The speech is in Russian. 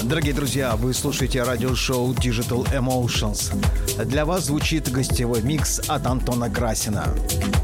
Дорогие друзья, вы слушаете радиошоу Digital Emotions. Для вас звучит гостевой микс от Антона Красина.